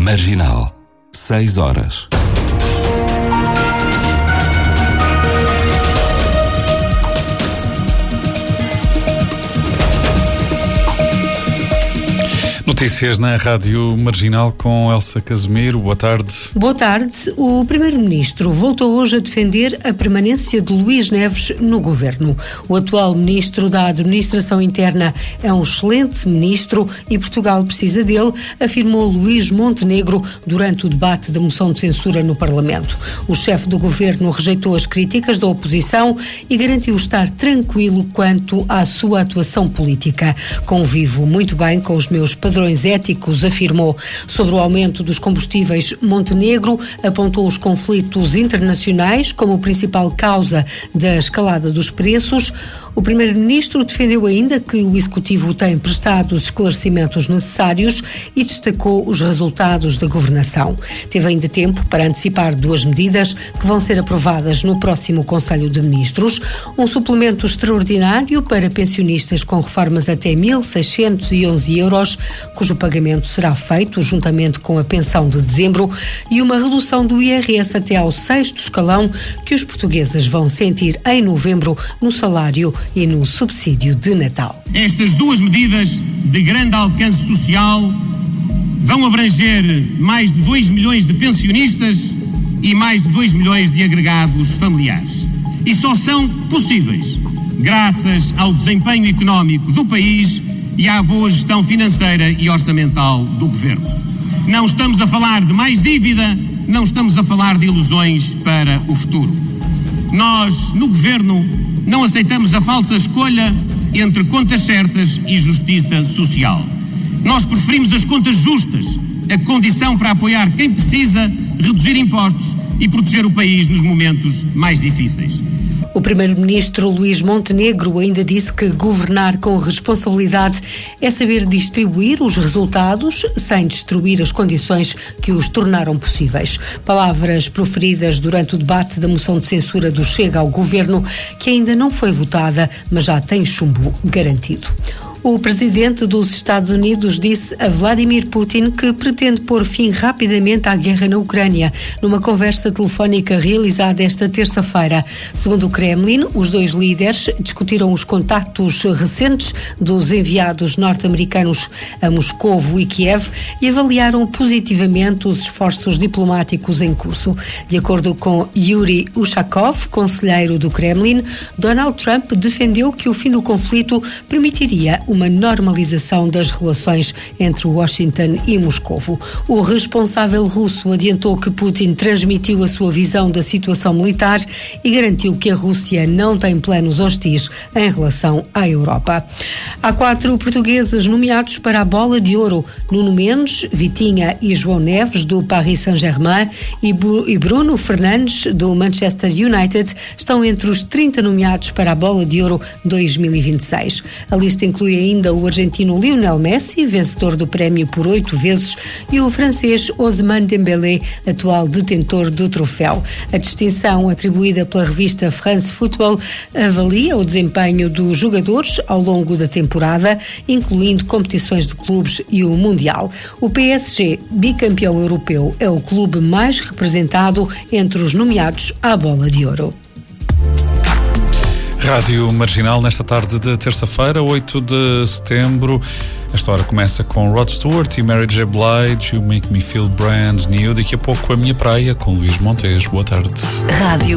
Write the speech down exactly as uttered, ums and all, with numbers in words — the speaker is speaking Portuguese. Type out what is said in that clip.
Marginal, seis horas. Notícias na Rádio Marginal com Elsa Casimiro. Boa tarde. Boa tarde. O Primeiro-Ministro voltou hoje a defender a permanência de Luís Neves no Governo. O atual Ministro da Administração Interna é um excelente Ministro e Portugal precisa dele, afirmou Luís Montenegro durante o debate da moção de censura no Parlamento. O chefe do Governo rejeitou as críticas da oposição e garantiu estar tranquilo quanto à sua atuação política. Convivo muito bem com os meus padrões éticos, afirmou. Sobre o aumento dos combustíveis, Montenegro apontou os conflitos internacionais como principal causa da escalada dos preços. O Primeiro-Ministro defendeu ainda que o Executivo tem prestado os esclarecimentos necessários e destacou os resultados da governação. Teve ainda tempo para antecipar duas medidas que vão ser aprovadas no próximo Conselho de Ministros. Um suplemento extraordinário para pensionistas com reformas até mil seiscentos e onze euros, cujo pagamento será feito juntamente com a pensão de dezembro, e uma redução do I R S até ao sexto escalão que os portugueses vão sentir em novembro no salário e no subsídio de Natal. Estas duas medidas de grande alcance social vão abranger mais de dois milhões de pensionistas e mais de dois milhões de agregados familiares. E só são possíveis graças ao desempenho económico do país e à boa gestão financeira e orçamental do Governo. Não estamos a falar de mais dívida, não estamos a falar de ilusões para o futuro. Nós, no Governo, não aceitamos a falsa escolha entre contas certas e justiça social. Nós preferimos as contas justas, a condição para apoiar quem precisa, reduzir impostos e proteger o país nos momentos mais difíceis. O Primeiro-Ministro Luís Montenegro ainda disse que governar com responsabilidade é saber distribuir os resultados sem destruir as condições que os tornaram possíveis. Palavras proferidas durante o debate da moção de censura do Chega ao Governo, que ainda não foi votada, mas já tem chumbo garantido. O presidente dos Estados Unidos disse a Vladimir Putin que pretende pôr fim rapidamente à guerra na Ucrânia, numa conversa telefónica realizada esta terça-feira. Segundo o Kremlin, os dois líderes discutiram os contactos recentes dos enviados norte-americanos a Moscovo e Kiev e avaliaram positivamente os esforços diplomáticos em curso. De acordo com Yuri Ushakov, conselheiro do Kremlin, Donald Trump defendeu que o fim do conflito permitiria uma normalização das relações entre Washington e Moscovo. O responsável russo adiantou que Putin transmitiu a sua visão da situação militar e garantiu que a Rússia não tem planos hostis em relação à Europa. Há quatro portugueses nomeados para a Bola de Ouro: Nuno Mendes, Vitinha e João Neves, do Paris Saint-Germain, e Bruno Fernandes, do Manchester United, estão entre os trinta nomeados para a Bola de Ouro dois mil e vinte e seis. A lista inclui ainda o argentino Lionel Messi, vencedor do prémio por oito vezes, e o francês Ousmane Dembélé, atual detentor do troféu. A distinção, atribuída pela revista France Football, avalia o desempenho dos jogadores ao longo da temporada, incluindo competições de clubes e o Mundial. O P S G, bicampeão europeu, é o clube mais representado entre os nomeados à Bola de Ouro. Rádio Marginal, nesta tarde de terça-feira, oito de setembro. Esta hora começa com Rod Stewart e Mary J. Blige, You Make Me Feel Brand New. Daqui a pouco a minha praia com Luís Montes. Boa tarde. Rádio